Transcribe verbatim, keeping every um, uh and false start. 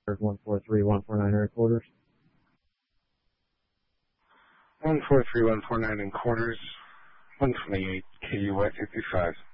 one four three one four nine and quarters. one four three one four nine and quarters, one twenty-eight K U Y fifty-five.